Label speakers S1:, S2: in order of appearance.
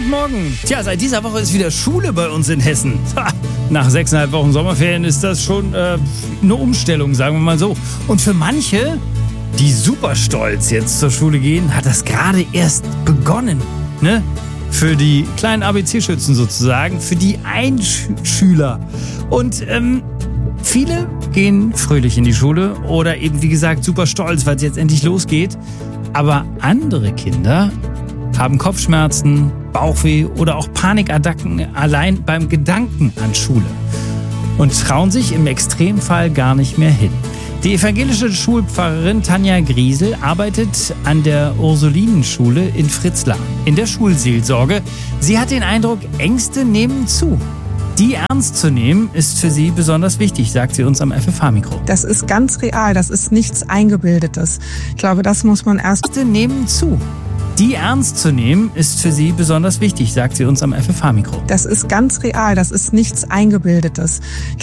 S1: guten Morgen. Tja, seit dieser Woche ist wieder Schule bei uns in Hessen. Nach 6,5 Wochen Sommerferien ist das schon eine Umstellung, sagen wir mal so. Und für manche, die super stolz jetzt zur Schule gehen, hat das gerade erst begonnen. Ne? Für die kleinen ABC-Schützen sozusagen, für die Einschüler. Und viele gehen fröhlich in die Schule oder eben, wie gesagt, super stolz, weil es jetzt endlich losgeht. Aber andere Kinder haben Kopfschmerzen, Bauchweh oder auch Panikattacken allein beim Gedanken an Schule und trauen sich im Extremfall gar nicht mehr hin. Die evangelische Schulpfarrerin Tanja Griesel arbeitet an der Ursulinenschule in Fritzlar in der Schulseelsorge. Sie hat den Eindruck, Ängste nehmen zu. Die ernst zu nehmen, ist für sie besonders wichtig, sagt sie uns am FFH-Mikro.
S2: Das ist ganz real, das ist nichts Eingebildetes. Ich glaube, das muss man erst...
S1: Ängste nehmen zu. Die ernst zu nehmen, ist für sie besonders wichtig, sagt sie uns am FFH-Mikro.
S2: Das ist ganz real, das ist nichts Eingebildetes.